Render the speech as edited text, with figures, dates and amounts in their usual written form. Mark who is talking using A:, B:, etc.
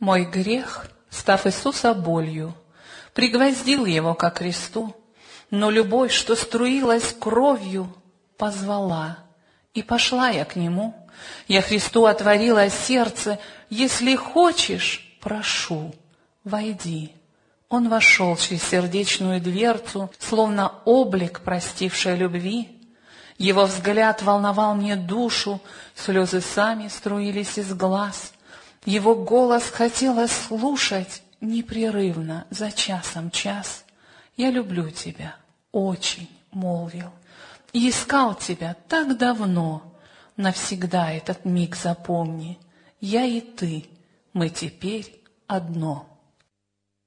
A: Мой грех, став Иисуса болью, пригвоздил его ко кресту, но любовь, что струилась кровью, позвала, и пошла я к нему. Я Христу отворила сердце: если хочешь, прошу, войди. Он вошел через сердечную дверцу, словно облик простившей любви. Его взгляд волновал мне душу, слезы сами струились из глаз. Его голос хотелось слушать непрерывно, за часом час. «Я люблю тебя, очень», — молвил, — «и искал тебя так давно. Навсегда этот миг запомни. Я и ты, мы теперь одно».